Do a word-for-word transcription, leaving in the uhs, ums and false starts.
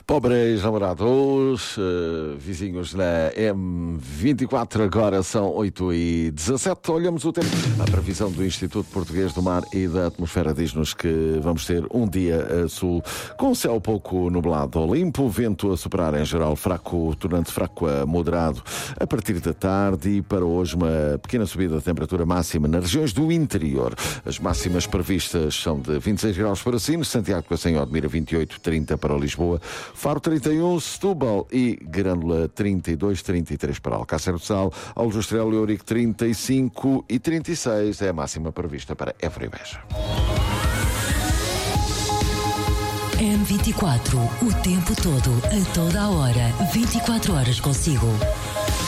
Pobres namorados, uh, vizinhos na M vinte e quatro, agora são oito e dezassete. Olhamos o tempo. A previsão do Instituto Português do Mar e da Atmosfera diz-nos que vamos ter um dia a sul com céu pouco nublado ou limpo, vento a soprar em geral fraco, tornando fraco a moderado a partir da tarde, e para hoje uma pequena subida da temperatura máxima nas regiões do interior. As máximas previstas são de vinte e seis graus para Sines, Santiago de Cacém, Odmira vinte e oito, trinta para Lisboa, Faro trinta e um, Setúbal e Grândola trinta e dois, trinta e três para Alcácer do Sal, Aljustrel e Ourique trinta e cinco e trinta e seis é a máxima prevista para Évora e Beja. M vinte e quatro, o tempo todo, a toda a hora, vinte e quatro horas consigo.